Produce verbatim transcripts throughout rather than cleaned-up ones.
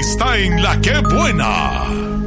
está en La Que Buena.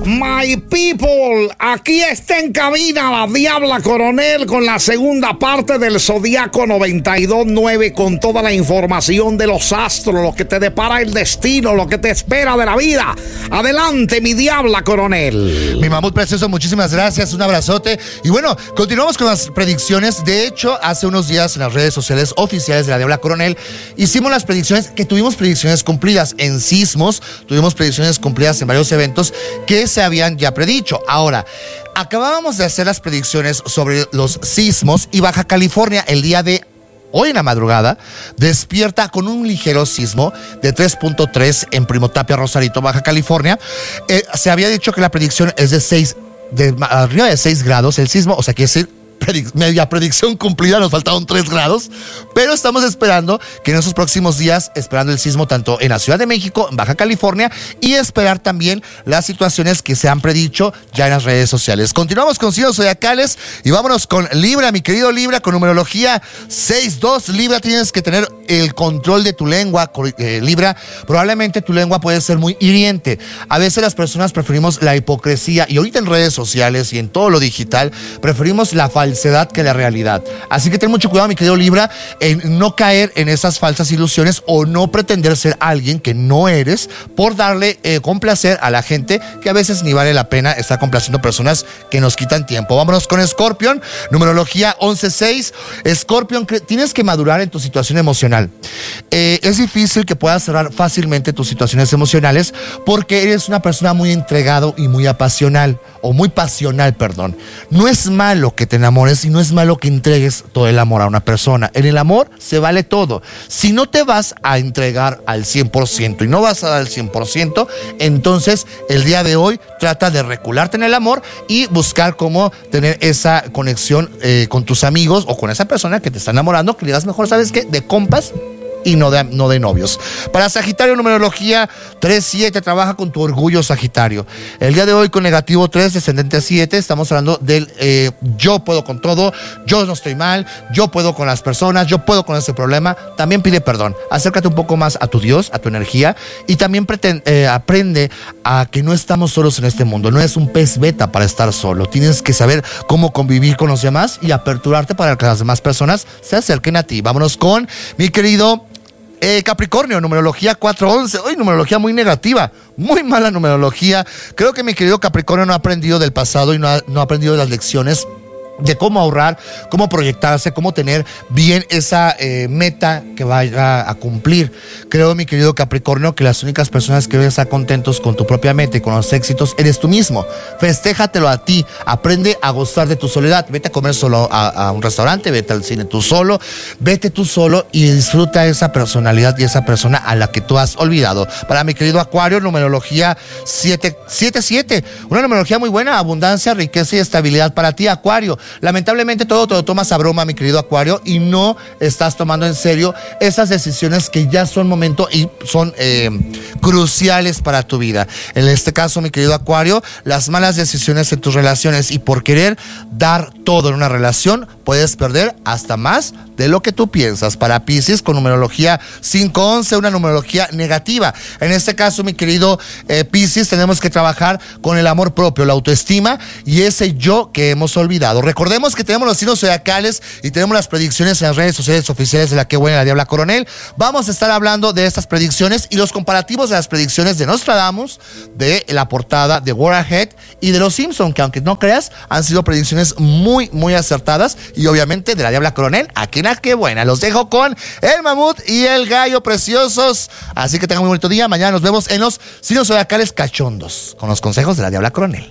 My people, aquí está en cabina la Diabla Coronel con la segunda parte del Zodiaco noventa y dos nueve, con toda la información de los astros, lo que te depara el destino, lo que te espera de la vida. Adelante, mi Diabla Coronel. Mi mamut precioso, muchísimas gracias, un abrazote. Y bueno, continuamos con las predicciones. De hecho, hace unos días en las redes sociales oficiales de la Diabla Coronel hicimos las predicciones, que tuvimos predicciones cumplidas en sismos, tuvimos predicciones cumplidas en varios eventos que se habían ya predicho. Ahora, acabábamos de hacer las predicciones sobre los sismos y Baja California el día de hoy en la madrugada despierta con un ligero sismo de tres punto tres en Primo Tapia, Rosarito, Baja California. Eh, se había dicho que la predicción es de seis, de arriba de seis grados el sismo, o sea, quiere decir Predic- media predicción cumplida, nos faltaron tres grados, pero estamos esperando que en esos próximos días, esperando el sismo tanto en la Ciudad de México, en Baja California, y esperar también las situaciones que se han predicho ya en las redes sociales. Continuamos con signos zodiacales y vámonos con Libra, mi querido Libra, con numerología seis dos. Libra, tienes que tener el control de tu lengua, eh, Libra. Probablemente tu lengua puede ser muy hiriente. A veces las personas preferimos la hipocresía, y ahorita en redes sociales y en todo lo digital preferimos la falsedad que la realidad. Así que ten mucho cuidado, mi querido Libra, en no caer en esas falsas ilusiones o no pretender ser alguien que no eres por darle eh, complacer a la gente, que a veces ni vale la pena estar complaciendo personas que nos quitan tiempo. Vámonos con Escorpión, numerología once seis. Escorpión, tienes que madurar en tu situación emocional. Eh, es difícil que puedas cerrar fácilmente tus situaciones emocionales porque eres una persona muy entregado y muy apasional, o muy pasional, perdón. No es malo que te enamores y no es malo que entregues todo el amor a una persona. En el amor se vale todo. Si no te vas a entregar al cien por ciento y no vas a dar el cien por ciento, entonces el día de hoy trata de recularte en el amor y buscar cómo tener esa conexión eh, con tus amigos o con esa persona que te está enamorando, que le das mejor, ¿sabes qué? De compas y no de, no de novios. Para Sagitario, numerología tres siete, trabaja con tu orgullo, Sagitario. El día de hoy con negativo tres, descendente siete, estamos hablando del eh, yo puedo con todo, yo no estoy mal, yo puedo con las personas, yo puedo con ese problema. También pide perdón, acércate un poco más a tu Dios, a tu energía, y también pretend, eh, aprende a que no estamos solos en este mundo. No es un pez beta para estar solo, tienes que saber cómo convivir con los demás y aperturarte para que las demás personas se acerquen a ti. Vámonos con mi querido Eh, Capricornio, numerología cuatro once. Hoy numerología muy negativa, muy mala numerología. Creo que mi querido Capricornio no ha aprendido del pasado y no ha, no ha aprendido de las lecciones de cómo ahorrar, cómo proyectarse, cómo tener bien esa eh, meta que vaya a cumplir. Creo, mi querido Capricornio, que las únicas personas que deben estar contentos con tu propia meta y con los éxitos eres tú mismo. Festéjatelo a ti, aprende a gozar de tu soledad. Vete a comer solo a, a un restaurante, vete al cine tú solo, vete tú solo y disfruta esa personalidad y esa persona a la que tú has olvidado. Para mi querido Acuario, numerología siete siete, una numerología muy buena, abundancia, riqueza y estabilidad para ti, Acuario. Lamentablemente todo te lo tomas a broma, mi querido Acuario, y no estás tomando en serio esas decisiones que ya son momento y son eh, cruciales para tu vida. En este caso, mi querido Acuario, las malas decisiones en tus relaciones y por querer dar todo en una relación, puedes perder hasta más de lo que tú piensas. Para Piscis, con numerología cinco once, una numerología negativa. En este caso, mi querido eh, Piscis, tenemos que trabajar con el amor propio, la autoestima y ese yo que hemos olvidado. Recordemos que tenemos los signos zodiacales y tenemos las predicciones en las redes sociales oficiales de La Que Buena, la Diabla Coronel. Vamos a estar hablando de estas predicciones y los comparativos de las predicciones de Nostradamus, de la portada de War Ahead y de Los Simpson, que aunque no creas, han sido predicciones muy, muy acertadas, y obviamente de la Diabla Coronel, aquí en La Que Buena. Los dejo con el mamut y el gallo preciosos. Así que tengan un muy bonito día. Mañana nos vemos en los signos zodiacales cachondos con los consejos de la Diabla Coronel.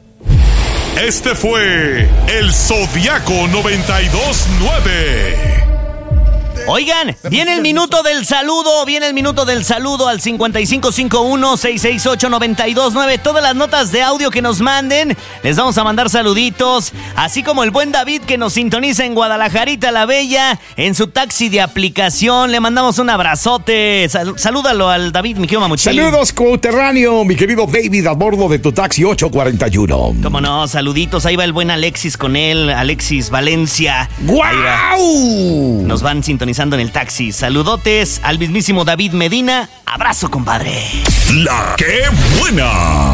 Este fue el Zodiaco noventa y dos nueve. Oigan, viene el minuto del saludo, viene el minuto del saludo al cincuenta y cinco cincuenta y uno, seiscientos sesenta y ocho, noventa y dos nueve. Todas las notas de audio que nos manden, les vamos a mandar saluditos, así como el buen David que nos sintoniza en Guadalajarita la Bella, en su taxi de aplicación. Le mandamos un abrazote. Sal- salúdalo al David, mi querido Mamuchín. Saludos, coterráneo, mi querido David, a bordo de tu taxi ocho cuarenta y uno. Cómo no, saluditos. Ahí va el buen Alexis con él, Alexis Valencia. ¡Guau! Nos van sintonizando sintonizando en el taxi. Saludotes al mismísimo David Medina. Abrazo, compadre. La que buena.